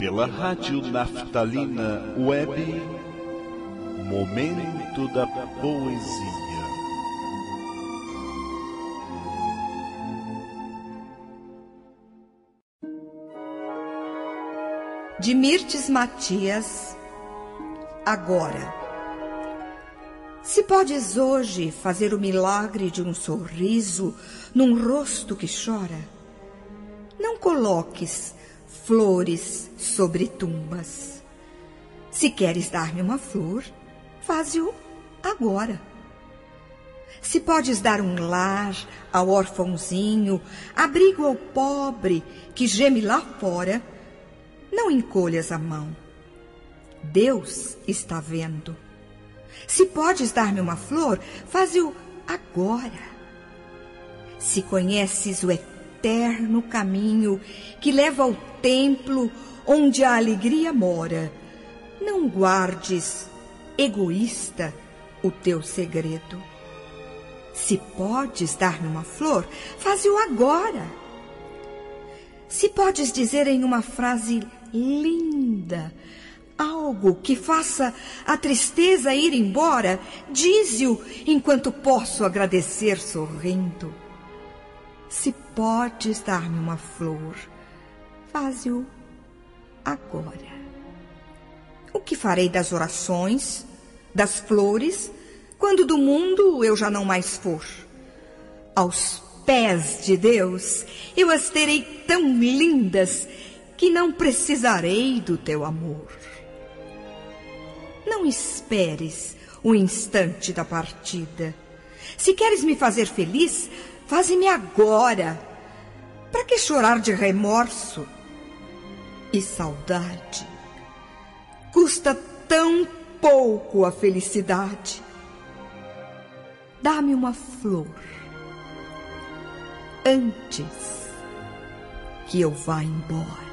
pela Rádio Naftalina Web, Momento da Poesia. De Mirtes Matias, agora. Se podes hoje fazer o milagre de um sorriso num rosto que chora, não coloques flores sobre tumbas. Se queres dar-me uma flor, faze-o agora. Se podes dar um lar ao orfãozinho, abrigo ao pobre que geme lá fora, não encolhas a mão. Deus está vendo. Se podes dar-me uma flor, faze-o agora. Se conheces o eterno caminho que leva ao templo onde a alegria mora, não guardes, egoísta, o teu segredo. Se podes dar-me uma flor, faze-o agora. Se podes dizer em uma frase linda algo que faça a tristeza ir embora, dize-o enquanto posso agradecer sorrindo. Se podes dar-me uma flor, faze-o agora. O que farei das orações, das flores, quando do mundo eu já não mais for? Aos pés de Deus eu as terei tão lindas que não precisarei do teu amor. Não esperes o instante da partida. Se queres me fazer feliz, faze-me agora. Para que chorar de remorso e saudade? Custa tão pouco a felicidade. Dá-me uma flor antes que eu vá embora.